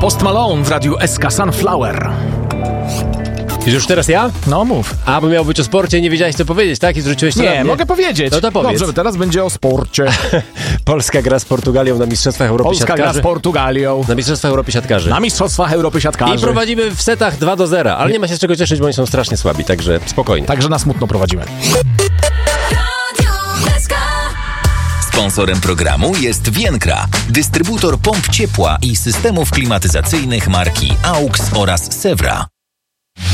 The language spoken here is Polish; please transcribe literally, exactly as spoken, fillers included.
Post Malone w radiu S K Sunflower. Już teraz ja? No mów. A, bo miał być o sporcie, nie wiedziałeś co powiedzieć, tak? I zwróciłeś to na Nie, mnie? mogę powiedzieć. No to powiedz. Dobrze, teraz będzie o sporcie. Polska gra z Portugalią na Mistrzostwach Europy Polska Siatkarzy. gra z Portugalią. Na Mistrzostwach Europy Siatkarzy. Na Mistrzostwach Europy Siatkarzy. I prowadzimy w setach dwa do zera, ale nie ma się z czego cieszyć, bo oni są strasznie słabi, także spokojnie. Także na smutno prowadzimy. Sponsorem programu jest Vienkra, dystrybutor pomp ciepła i systemów klimatyzacyjnych marki A U X oraz Sewra.